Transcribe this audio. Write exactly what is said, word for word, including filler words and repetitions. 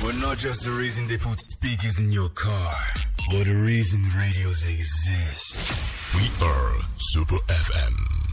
We're not just the reason they put speakers in your car, but the reason radios exist. We are Super F M.